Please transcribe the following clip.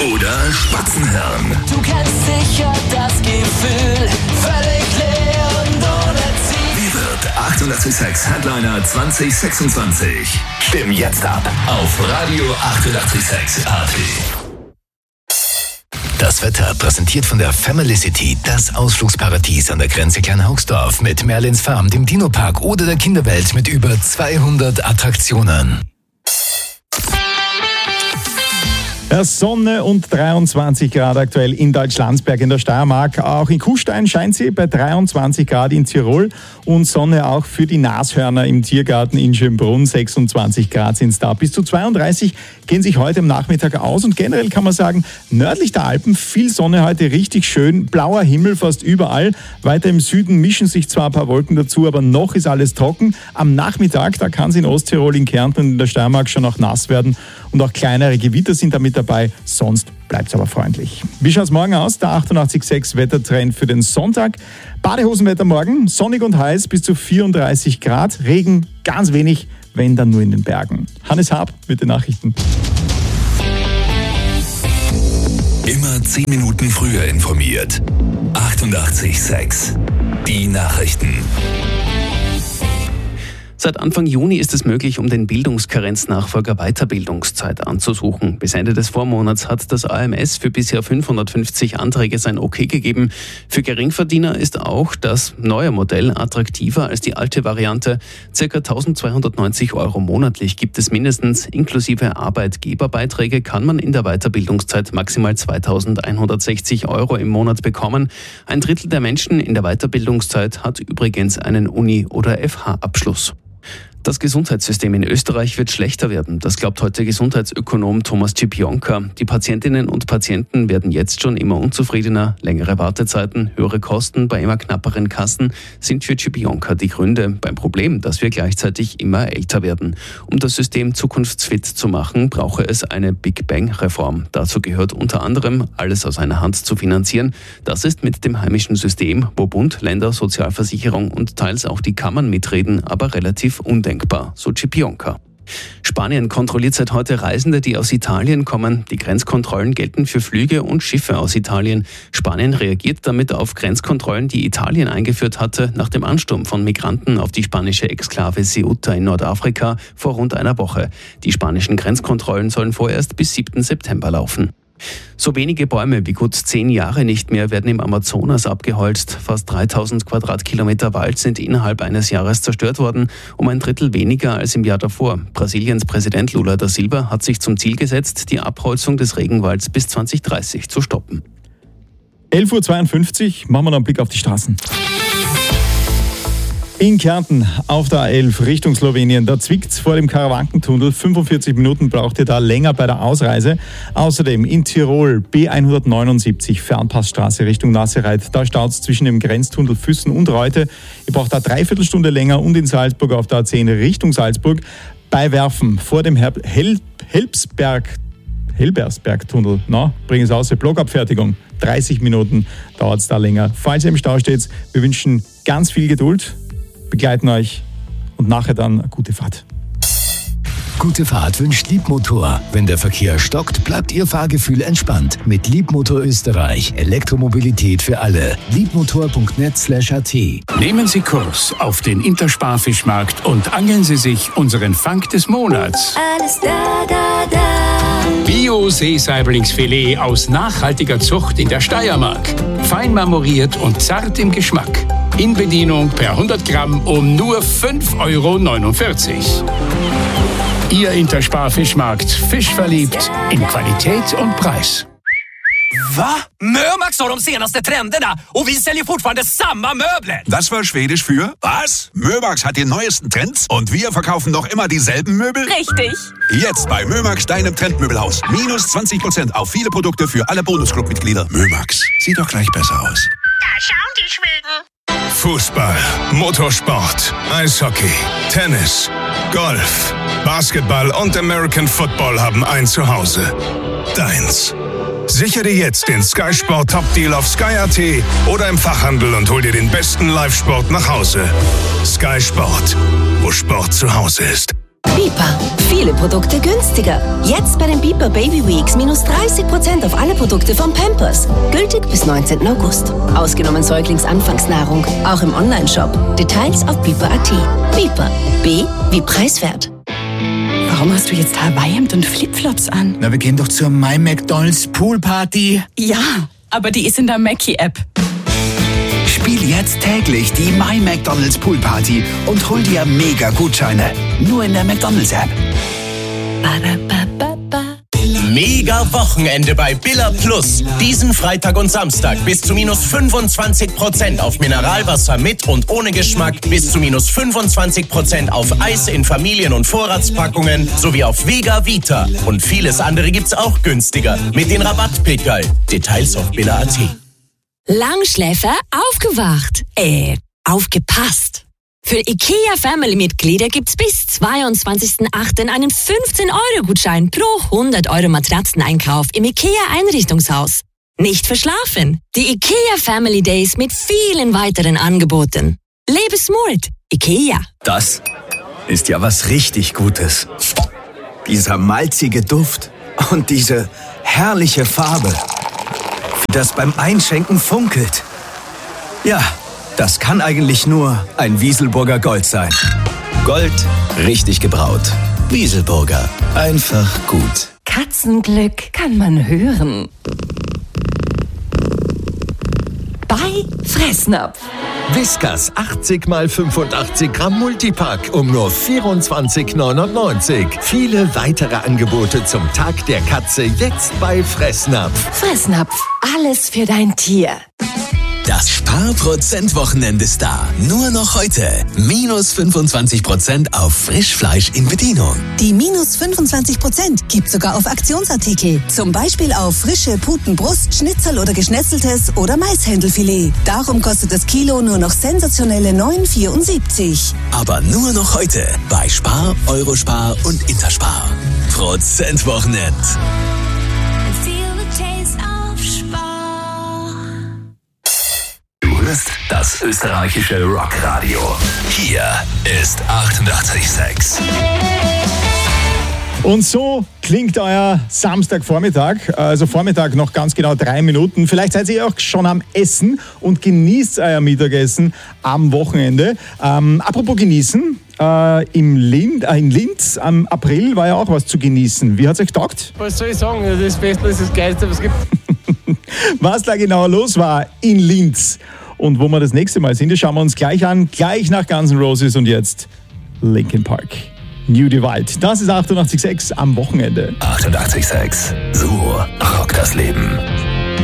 oder Spatzenhirn. Du kennst sicher das Gefühl, völlig leer und ohne Ziel. Wie wird 886 Headliner 2026? Stimm jetzt ab auf Radio 886 AT. Das Wetter präsentiert von der Family City, das Ausflugsparadies an der Grenze Kleinhaugsdorf mit Merlins Farm, dem Dino-Park oder der Kinderwelt mit über 200 Attraktionen. Ja, Sonne und 23 Grad aktuell in Deutschlandsberg in der Steiermark. Auch in Kufstein scheint sie bei 23 Grad in Tirol und Sonne auch für die Nashörner im Tiergarten in Schönbrunn. 26 Grad sind es da. Bis zu 32 gehen sich heute am Nachmittag aus und generell kann man sagen, nördlich der Alpen viel Sonne heute, richtig schön. Blauer Himmel fast überall. Weiter im Süden mischen sich zwar ein paar Wolken dazu, aber noch ist alles trocken. Am Nachmittag, da kann es in Osttirol, in Kärnten und in der Steiermark schon auch nass werden und auch kleinere Gewitter sind damit dabei, sonst bleibt es aber freundlich. Wie schaut es morgen aus? Der 88,6 Wettertrend für den Sonntag. Badehosenwetter morgen, sonnig und heiß bis zu 34 Grad, Regen ganz wenig, wenn dann nur in den Bergen. Hannes Haab mit den Nachrichten. Immer 10 Minuten früher informiert. 88,6. Die Nachrichten. Seit Anfang Juni ist es möglich, um den Bildungskarenznachfolger Weiterbildungszeit anzusuchen. Bis Ende des Vormonats hat das AMS für bisher 550 Anträge sein Okay gegeben. Für Geringverdiener ist auch das neue Modell attraktiver als die alte Variante. Circa 1.290 € monatlich gibt es mindestens. Inklusive Arbeitgeberbeiträge kann man in der Weiterbildungszeit maximal 2.160 € im Monat bekommen. Ein Drittel der Menschen in der Weiterbildungszeit hat übrigens einen Uni- oder FH-Abschluss. Das Gesundheitssystem in Österreich wird schlechter werden. Das glaubt heute Gesundheitsökonom Thomas Czipionka. Die Patientinnen und Patienten werden jetzt schon immer unzufriedener. Längere Wartezeiten, höhere Kosten bei immer knapperen Kassen sind für Czipionka die Gründe beim Problem, dass wir gleichzeitig immer älter werden. Um das System zukunftsfit zu machen, brauche es eine Big Bang-Reform. Dazu gehört unter anderem, alles aus einer Hand zu finanzieren. Das ist mit dem heimischen System, wo Bund, Länder, Sozialversicherung und teils auch die Kammern mitreden, aber relativ undenkbar, so Czipionka. Spanien kontrolliert seit heute Reisende, die aus Italien kommen. Die Grenzkontrollen gelten für Flüge und Schiffe aus Italien. Spanien reagiert damit auf Grenzkontrollen, die Italien eingeführt hatte, nach dem Ansturm von Migranten auf die spanische Exklave Ceuta in Nordafrika vor rund einer Woche. Die spanischen Grenzkontrollen sollen vorerst bis 7. September laufen. So wenige Bäume wie gut 10 Jahre nicht mehr werden im Amazonas abgeholzt. Fast 3000 Quadratkilometer Wald sind innerhalb eines Jahres zerstört worden, um ein Drittel weniger als im Jahr davor. Brasiliens Präsident Lula da Silva hat sich zum Ziel gesetzt, die Abholzung des Regenwalds bis 2030 zu stoppen. 11.52 Uhr, machen wir noch einen Blick auf die Straßen. In Kärnten auf der A11 Richtung Slowenien, da zwickt's vor dem Karawankentunnel. 45 Minuten braucht ihr da länger bei der Ausreise. Außerdem in Tirol B179 Fernpassstraße Richtung Nassereit. Da staut's zwischen dem Grenztunnel Füssen und Reute. Ihr braucht da 3/4 Stunde länger und in Salzburg auf der A10 Richtung Salzburg. Bei Werfen vor dem Helbersbergtunnel. Bringen es aus, Blockabfertigung. 30 Minuten dauert's da länger. Falls ihr im Stau steht, wir wünschen ganz viel Geduld. Begleiten euch und nachher dann eine gute Fahrt. Gute Fahrt wünscht Liebmotor. Wenn der Verkehr stockt, bleibt Ihr Fahrgefühl entspannt. Mit Liebmotor Österreich. Elektromobilität für alle. Liebmotor.net/at. Nehmen Sie Kurs auf den Intersparfischmarkt und angeln Sie sich unseren Fang des Monats. Alles da. Bio-Seesaiblingsfilet aus nachhaltiger Zucht in der Steiermark. Fein marmoriert und zart im Geschmack. In Bedienung per 100 Gramm um nur 5,49 €. Ihr Intersparfischmarkt. Fischverliebt in Qualität und Preis. Va? Mömax har de senaste trenderna och vi säljer fortfarande samma möbler. Das war Schwedisch für was? Mömax hat die neuesten Trends und wir verkaufen noch immer dieselben Möbel? Richtig. Jetzt bei Mömax, deinem Trendmöbelhaus. Minus 20% auf viele Produkte für alle Bonusclub-Mitglieder. Mömax, sieht doch gleich besser aus. Da schauen die Schweden. Fußball, Motorsport, Eishockey, Tennis, Golf, Basketball und American Football haben ein Zuhause. Deins. Sichere jetzt den Sky Sport Top Deal auf Sky.at oder im Fachhandel und hol dir den besten Live-Sport nach Hause. Sky Sport, wo Sport zu Hause ist. Biper. Viele Produkte günstiger. Jetzt bei den Biper Baby Weeks minus 30% auf alle Produkte von Pampers. Gültig bis 19. August. Ausgenommen Säuglingsanfangsnahrung. Auch im Onlineshop. Details auf biper.at. Biper. B wie preiswert. Warum hast du jetzt Hawaii-Hemd und Flipflops an? Na, wir gehen doch zur My McDonald's Poolparty. Ja, aber die ist in der Mackie-App. Spiel jetzt täglich die My McDonald's Poolparty und hol dir mega Gutscheine. Nur in der McDonald's App. Mega Wochenende bei Billa Plus. Diesen Freitag und Samstag bis zu minus 25% auf Mineralwasser mit und ohne Geschmack, bis zu minus 25% auf Eis in Familien- und Vorratspackungen sowie auf Vega Vita. Und vieles andere gibt's auch günstiger mit den Rabattpickerl. Details auf Billa.at. Langschläfer aufgewacht. Aufgepasst. Für IKEA Family-Mitglieder gibt's bis 22.08. einen 15-Euro-Gutschein pro 100 Euro Matratzeneinkauf im IKEA-Einrichtungshaus. Nicht verschlafen. Die IKEA Family Days mit vielen weiteren Angeboten. Lebe smart. IKEA. Das ist ja was richtig Gutes. Dieser malzige Duft und diese herrliche Farbe. Wie das beim Einschenken funkelt. Ja, das kann eigentlich nur ein Wieselburger Gold sein. Gold, richtig gebraut. Wieselburger, einfach gut. Katzenglück kann man hören. Bei Fressnapf. Whiskas 80 x 85 Gramm Multipack um nur 24,99. Viele weitere Angebote zum Tag der Katze jetzt bei Fressnapf. Fressnapf, alles für dein Tier. Das Sparprozent-Wochenende ist da. Nur noch heute. Minus 25% auf Frischfleisch in Bedienung. Die minus 25% gibt sogar auf Aktionsartikel. Zum Beispiel auf frische Putenbrust, Schnitzel oder Geschnetzeltes oder Maishändelfilet. Darum kostet das Kilo nur noch sensationelle 9,74. Aber nur noch heute bei Spar, Eurospar und Interspar. Prozentwochenend. Das österreichische Rockradio. Hier ist 88,6. Und so klingt euer Samstagvormittag, also Vormittag noch ganz genau 3 Minuten. Vielleicht seid ihr auch schon am Essen und genießt euer Mittagessen am Wochenende. Apropos genießen, in Linz am April war ja auch was zu genießen. Wie hat es euch getaugt? Was soll ich sagen? Das Fest ist das Geilste, was es gibt. Was da genau los war in Linz und wo wir das nächste Mal sind, das schauen wir uns gleich an, gleich nach Guns N' Roses und jetzt Linkin Park. New Divide. Das ist 88,6 am Wochenende. 88,6. So rockt das Leben.